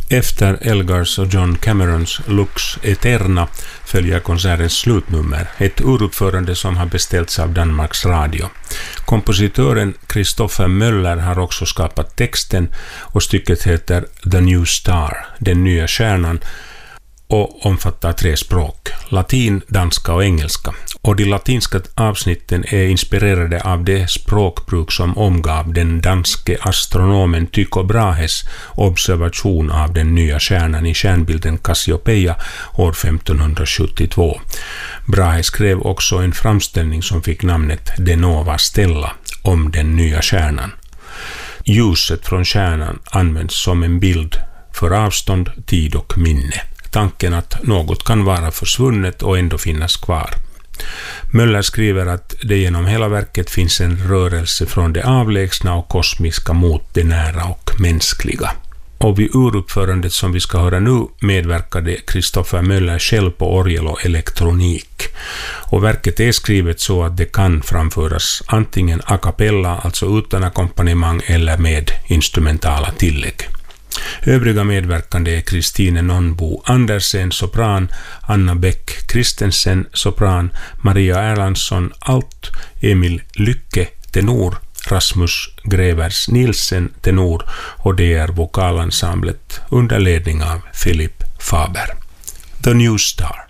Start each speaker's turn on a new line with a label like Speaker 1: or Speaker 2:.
Speaker 1: Efter Elgars och John Camerons Lux Eterna följer konsertens slutnummer, ett uruppförande som har beställts av Danmarks Radio. Kompositören Christopher Möller har också skapat texten och stycket heter The New Star, den nya stjärnan, och omfattar 3 språk, latin, danska och engelska. Och de latinska avsnitten är inspirerade av det språkbruk som omgav den danske astronomen Tycho Brahes observation av den nya stjärnan i stjärnbilden Cassiopeia år 1572. Brahe skrev också en framställning som fick namnet De Nova Stella om den nya stjärnan. Ljuset från stjärnan används som en bild för avstånd, tid och minne. Tanken att något kan vara försvunnet och ändå finnas kvar. Möller skriver att det genom hela verket finns en rörelse från det avlägsna och kosmiska mot det nära och mänskliga. Och vid uruppförandet som vi ska höra nu medverkade Christopher Möller själv på orgel och elektronik. Och verket är skrivet så att det kan framföras antingen a cappella, alltså utan ackompanjemang, eller med instrumentala tillägg. Övriga medverkande är Kristine Nonbo Andersen, sopran, Anna Bäck Kristensen, sopran, Maria Erlandsson, alt, Emil Lycke, tenor, Rasmus Grevers Nielsen, tenor, och det är vokalensemblet under ledning av Philip Faber. The New Star.